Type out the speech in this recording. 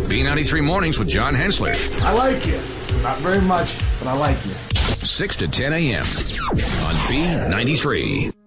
B93 Mornings with John Hensley. I like you. Not very much, but I like you. 6 to 10 a.m. on B93.